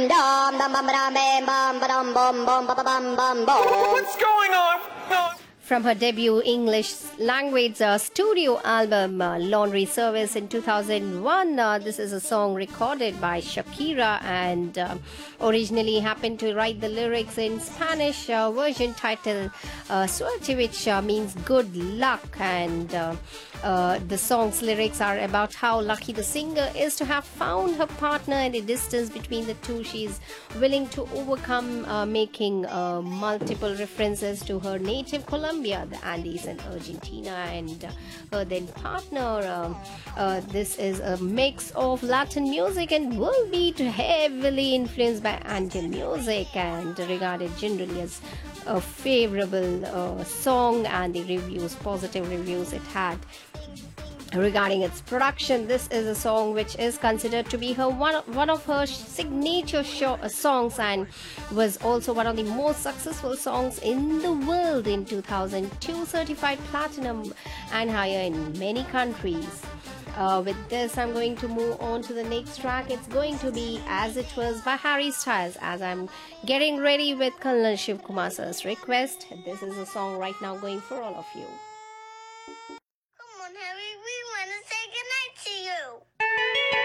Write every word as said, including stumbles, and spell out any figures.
What's going on? From her debut English language uh, studio album uh, Laundry Service in two thousand one, uh, this is a song recorded by Shakira and uh, originally happened to write the lyrics in Spanish uh, version titled uh, Suerte, which uh, means good luck, and uh, uh, the song's lyrics are about how lucky the singer is to have found her partner and the distance between the two she's willing to overcome, uh, making uh, multiple references to her native Colombia, the Andes, and Argentina, and uh, her then partner. Uh, uh, this is a mix of Latin music and world beat, heavily influenced by Andean music, and regarded generally as a favorable uh, song, and the reviews, positive reviews it had. Regarding its production, this is a song which is considered to be her one, one of her signature show, uh, songs, and was also one of the most successful songs in the world in two thousand two, certified platinum and higher in many countries. Uh, with this, I'm going to move on to the next track. It's going to be As It Was by Harry Styles, as I'm getting ready with Kalnan Shiv Kumar sir's request. This is a song right now going for all of you.